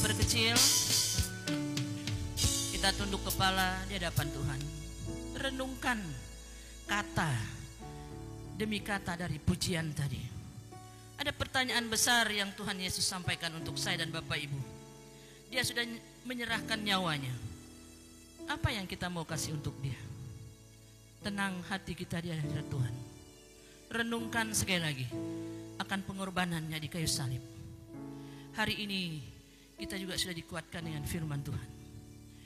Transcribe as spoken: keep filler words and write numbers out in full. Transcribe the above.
diperkecil, kita tunduk kepala di hadapan Tuhan. Renungkan kata demi kata dari pujian tadi. Ada pertanyaan besar yang Tuhan Yesus sampaikan untuk saya dan Bapak Ibu. Dia sudah menyerahkan nyawanya. Apa yang kita mau kasih untuk dia? Tenang hati kita di hadapan Tuhan. Renungkan sekali lagi akan pengorbanannya di kayu salib. Hari ini kita juga sudah dikuatkan dengan firman Tuhan.